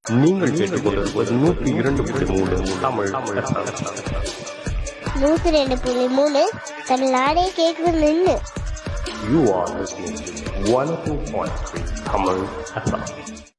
நீங்கள் கேட்டுக்கொண்டிருப்பது 102.3 தமிழ் FM. 102.3 தமிழ்நாடே கேட்குது நின்று. You are listening to 102.3 Tamil FM.